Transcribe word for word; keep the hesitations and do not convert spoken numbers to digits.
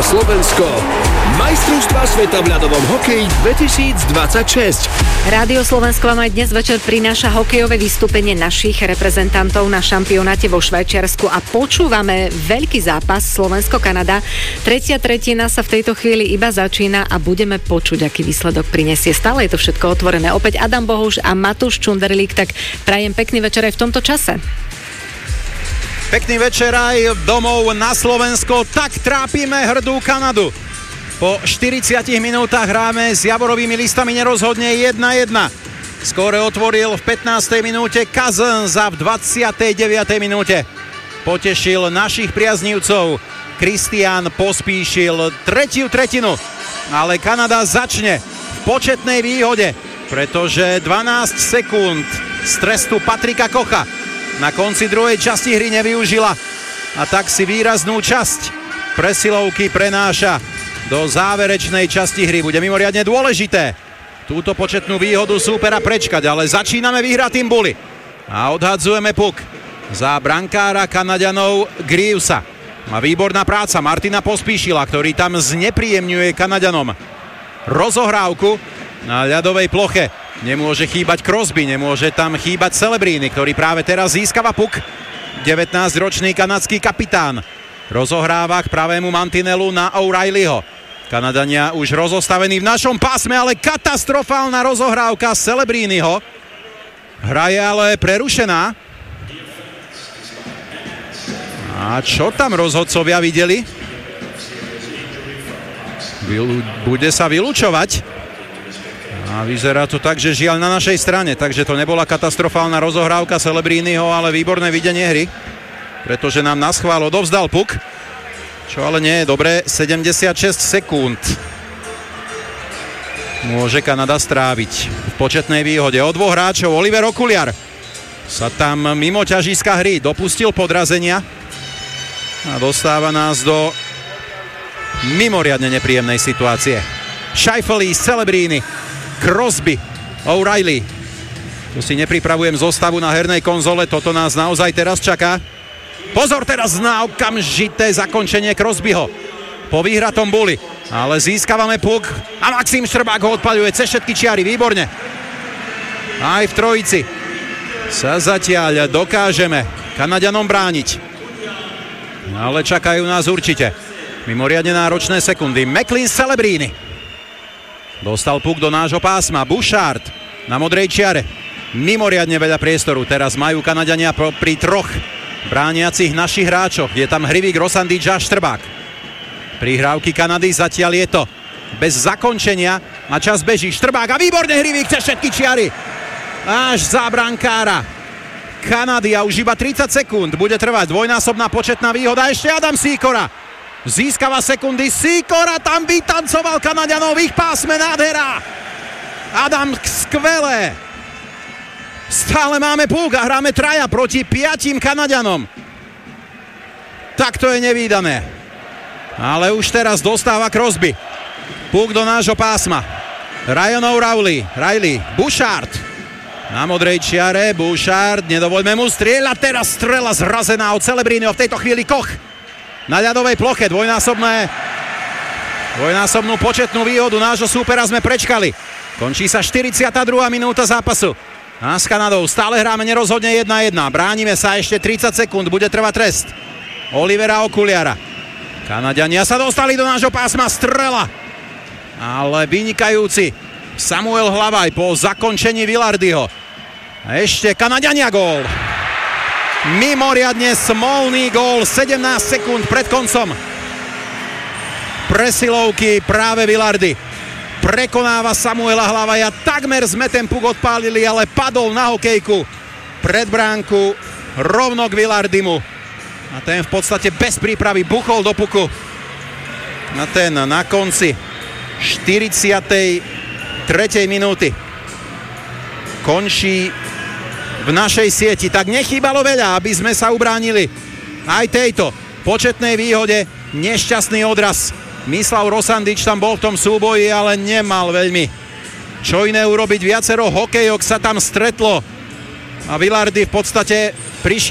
Slovensko. Majstrovstvá sveta v ľadovom hokeji dvetisícdvadsaťšesť. Rádio Slovensko vám aj dnes večer prináša hokejové vystúpenie našich reprezentantov na šampionáte vo Švajčiarsku a počúvame veľký zápas Slovensko-Kanada. Tretia tretina sa v tejto chvíli iba začína a budeme počuť, aký výsledok prinesie. Stále je to všetko otvorené. Opäť Adam Bohuš a Matúš Čunderlík, tak prajem pekný večer aj v tomto čase. Pekný večer aj domov na Slovensko. Tak trápime hrdú Kanadu. Po štyridsiatich minútach hráme s Javorovými listami nerozhodne jedna jedna. Skóre otvoril v pätnástej minúte Cousins a v dvadsiatej deviatej minúte potešil našich priaznivcov Kristián Pospíšil tretiu tretinu. Ale Kanada začne v početnej výhode, pretože dvanásť sekúnd z trestu Patrika Kocha na konci druhej časti hry nevyužila a tak si výraznú časť presilovky prenáša do záverečnej časti hry. Bude mimoriadne dôležité túto početnú výhodu súpera prečkať, ale začíname vyhratým buli. A odhadzujeme puk za brankára Kanaďanov Greavesa. A výborná práca Martina Pospíšila, ktorý tam znepríjemňuje Kanaďanom rozohrávku na ľadovej ploche. Nemôže chýbať Crosby, nemôže tam chýbať Celebrini, ktorý práve teraz získava puk. devätnásťročný kanadský kapitán rozohráva k pravému mantinelu na O'Reillyho. Kanadania už rozostavení v našom pásme, ale katastrofálna rozohrávka Celebriniho. Hra je ale prerušená. A čo tam rozhodcovia videli? Bude sa vylúčovať. A vyzerá to tak, že žiaľ na našej strane. Takže to nebola katastrofálna rozohrávka Celebriniho, ale výborné videnie hry. Pretože nám naschvál odovzdal puk. Čo ale nie je dobré, sedemdesiatšesť sekúnd môže Kanada stráviť v početnej výhode. O dvoch hráčov Oliver Okuliar sa tam mimo ťažiska hry dopustil podrazenia a dostáva nás do mimoriadne nepríjemnej situácie. Scheifele, Celebrini, Crosby, O'Reilly. Tu si nepripravujem zostavu na hernej konzole, toto nás naozaj teraz čaká. Pozor teraz na okamžité zakončenie Crosbyho po vyhratom buli, ale získavame puk a Maxim Štrbák ho odpaľuje cez všetky čiary, výborne. Aj v trojici sa zatiaľ dokážeme Kanaďanom brániť, ale čakajú nás určite mimoriadne náročné sekundy. McLean Celebrini dostal puk do nášho pásma. Bouchard na modrej čiare, mimoriadne veľa priestoru teraz majú Kanaďania pri troch brániacich našich hráčoch. Je tam Hrivik, Rosandič a Štrbák. Prihrávky Kanady zatiaľ je to bez zakončenia a čas beží. Štrbák a výborne Hrivik cez všetky čiary až za brankára Kanady a už iba tridsať sekúnd bude trvať dvojnásobná početná výhoda. Ešte Adam Sýkora získava sekundy. Sýkora tam vytancoval Kanaďanov v ich pásme, nádhera. Adam, skvelé. Stále máme puk a hráme traja proti piatim Kanaďanom. Tak to je nevídané. Ale už teraz dostáva Crosby puk do nášho pásma. Ryan O'Reilly, Riley, Bouchard na modrej čiare. Bouchard, nedovoľme mu strieľať. Teraz strela zrazená od Celebriniho. V tejto chvíli Koch na ľadovej ploche. Dvojnásobné dvojnásobnú početnú výhodu nášho súpera sme prečkali. Končí sa štyridsiata druhá minúta zápasu. A s Kanadou stále hráme nerozhodne jedna jedna. Bránime sa ešte tridsať sekúnd, bude trvať trest Olivera Okuliara. Kanaďania sa dostali do nášho pásma, strela. Ale vynikajúci Samuel Hlavaj po zakončení Vilardyho. A ešte Kanaďania gól. Mimoriadne smolný gól, sedemnásť sekúnd pred koncom presilovky práve Vilardy prekonáva Samuela Hlavaja. Takmer sme ten puk odpálili, ale padol na hokejku pred bránku rovno k Vilardymu. A ten v podstate bez prípravy buchol do puku. A ten na konci štyridsiatej tretej minúty končí v našej sieti. Tak nechýbalo veľa, aby sme sa ubránili aj tejto početnej výhode. Nešťastný odraz. Mislav Rosandič tam bol v tom súboji, ale nemal veľmi čo iné urobiť. Viacero hokejok sa tam stretlo a Vilardy v podstate prišiel